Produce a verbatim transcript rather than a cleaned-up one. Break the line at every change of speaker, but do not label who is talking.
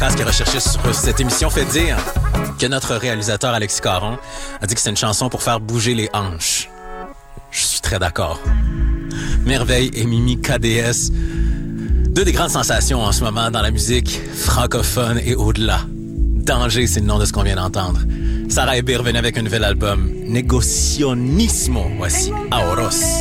Ce qui est recherché sur cette émission fait dire que notre réalisateur Alexis Caron a dit que c'est une chanson pour faire bouger les hanches. Je suis très d'accord. Merveille et Mimi K D S, deux des grandes sensations en ce moment dans la musique francophone et au-delà. Danger, c'est le nom de ce qu'on vient d'entendre. Sarah Ebir revenait avec un nouvel album, Negocionismo. Voici Auros.